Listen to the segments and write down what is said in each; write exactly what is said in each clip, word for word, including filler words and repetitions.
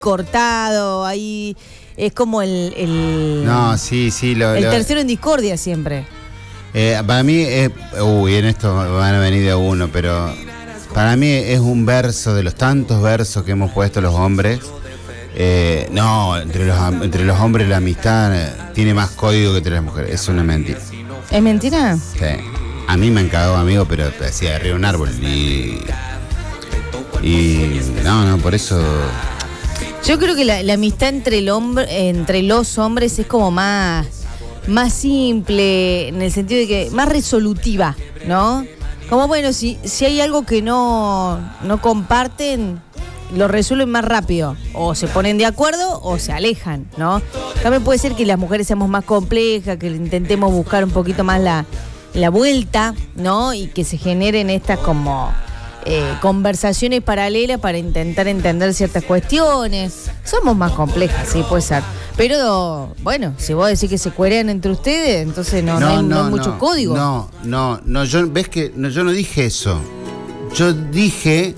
cortado, ahí es como el... el no, sí, sí. Lo, el lo, tercero en discordia siempre. Eh, para mí es... Uy, en esto van a venir de uno, pero... Para mí es un verso de los tantos versos que hemos puesto los hombres. Eh, no, entre los, entre los hombres la amistad eh, tiene más código que entre las mujeres. Es una mentira. ¿Es mentira? Sí. A mí me han cagado amigo, pero hacía arriba un árbol. Y... Y... No, no, por eso... Yo creo que la, la amistad entre el hombre, entre los hombres es como más, más simple, en el sentido de que más resolutiva, ¿no? Como bueno, si, si hay algo que no, no comparten, lo resuelven más rápido. O se ponen de acuerdo o se alejan, ¿no? También puede ser que las mujeres seamos más complejas, que intentemos buscar un poquito más la, la vuelta, ¿no? Y que se generen estas como eh, conversaciones paralelas para intentar entender ciertas cuestiones. Somos más complejas, sí, puede ser. Pero, bueno, si vos decís que se cuerean entre ustedes, entonces no, no, no hay, no hay mucho no, código. No, no, no, yo, ves que no, yo no dije eso. Yo dije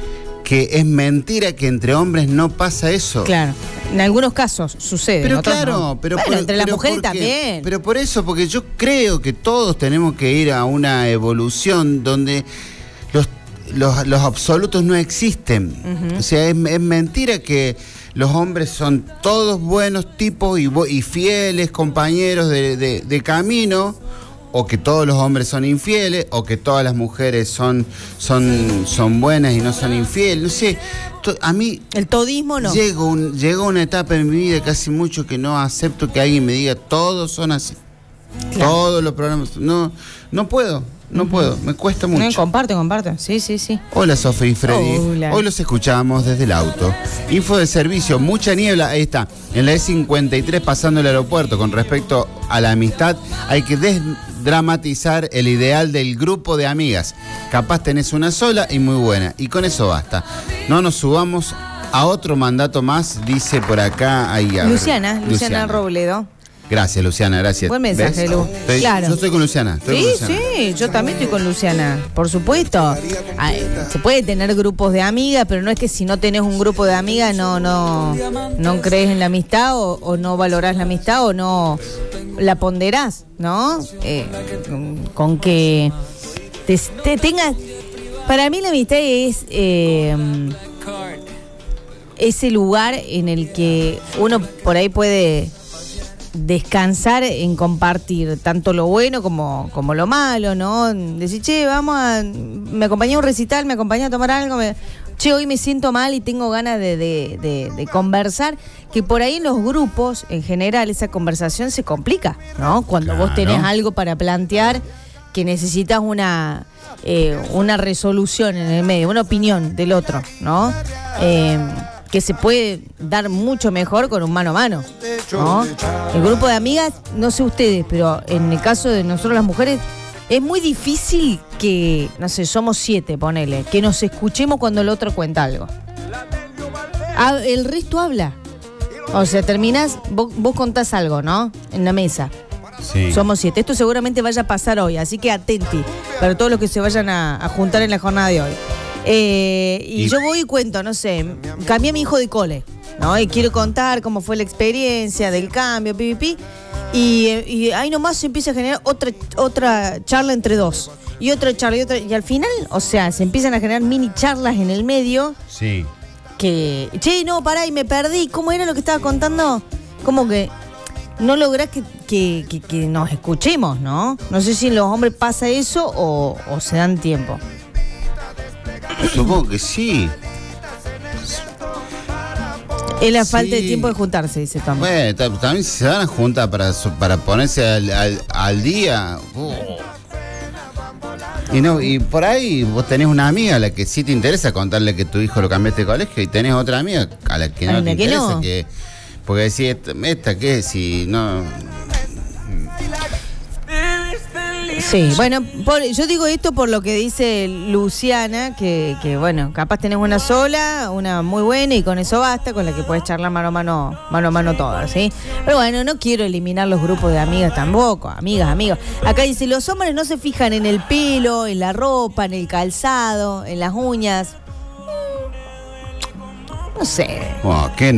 que es mentira que entre hombres no pasa eso. Claro, en algunos casos sucede. Pero otros claro, no. pero, bueno, por, entre pero las mujeres porque, también. Pero por eso, porque yo creo que todos tenemos que ir a una evolución donde los, los, los absolutos no existen. Uh-huh. O sea, es, es mentira que los hombres son todos buenos tipos y, y fieles compañeros de, de, de camino, o que todos los hombres son infieles, o que todas las mujeres son, son, son buenas y no son infieles. No sé, to, a mí... El todismo no. Llego, un, llegó una etapa en mi vida casi mucho que no acepto que alguien me diga todos son así. Claro. Todos los programas... No, no puedo. No uh-huh. puedo, me cuesta mucho. No, comparte, comparte. Sí, sí, sí. Hola, Sofía y Freddy. Hola. Hoy los escuchamos desde el auto. Info de servicio, mucha niebla. Ahí está, en la E cincuenta y tres pasando el aeropuerto. Con respecto a la amistad, hay que desdramatizar el ideal del grupo de amigas. Capaz tenés una sola y muy buena. Y con eso basta. No nos subamos a otro mandato más, dice por acá. Ahí, Luciana, Luciana, Luciana Robledo. Gracias, Luciana, gracias. Buen mensaje, Lu. Estoy, claro. Yo estoy con Luciana. Estoy sí, con Luciana. sí, yo también estoy con Luciana, por supuesto. Ay, se puede tener grupos de amigas, pero no es que si no tenés un grupo de amigas no no no crees en la amistad o, o no valorás la amistad o no la ponderás, ¿no? Eh, con que te, te tengas... Para mí la amistad es... Eh, ese lugar en el que uno por ahí puede descansar en compartir tanto lo bueno como, como lo malo, ¿no? Decir, che, vamos a... Me acompañé a un recital, me acompañé a tomar algo, me, che, hoy me siento mal y tengo ganas de, de, de, de conversar, que por ahí en los grupos, en general, esa conversación se complica, ¿no? Cuando claro. vos tenés algo para plantear que necesitas una, eh, una resolución en el medio, una opinión del otro, ¿no? Eh... que se puede dar mucho mejor con un mano a mano, ¿no? El grupo de amigas, no sé ustedes, pero en el caso de nosotros las mujeres, es muy difícil que, no sé, somos siete, ponele, que nos escuchemos cuando el otro cuenta algo. El resto habla. O sea, terminás, vos, vos contás algo, ¿no? En la mesa. Sí. Somos siete. Esto seguramente vaya a pasar hoy, así que atenti para todos los que se vayan a, a juntar en la jornada de hoy. Eh, y, y yo voy y cuento, no sé, cambié a mi hijo de cole, ¿no? Y quiero contar cómo fue la experiencia del cambio, pi, pi, pi, y, y ahí nomás se empieza a generar otra, otra charla entre dos. Y otra charla y otra. Y al final, o sea, se empiezan a generar mini charlas en el medio. Sí. Que, che, no, pará, y me perdí. ¿Cómo era lo que estaba contando? Como que no lográs que, que, que, que nos escuchemos, ¿no? No sé si en los hombres pasa eso o, o se dan tiempo. Supongo que sí. Es la sí. falta de tiempo de juntarse, dice Tom. Bueno, también si se van a juntar para, para ponerse al, al, al día. Uh. Y no, y por ahí vos tenés una amiga a la que sí te interesa contarle que tu hijo lo cambiaste de colegio, y tenés otra amiga a la que no Ay, te que interesa. no. Que, porque decís, esta, esta qué, si no. Sí, bueno, por, yo digo esto por lo que dice Luciana, que, que bueno, capaz tenés una sola, una muy buena y con eso basta, con la que podés charlar mano a mano, mano a mano todas, ¿sí? Pero bueno, no quiero eliminar los grupos de amigas tampoco, amigas, amigos. Acá dice, los hombres no se fijan en el pelo, en la ropa, en el calzado, en las uñas. No sé. Oh, qué